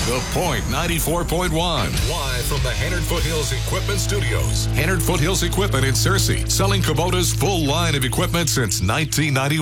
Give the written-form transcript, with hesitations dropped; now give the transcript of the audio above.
The Point 94.1. Live from the Hannard Foothills Equipment Studios. Hannard Foothills Equipment in Searcy, selling Kubota's full line of equipment since 1991.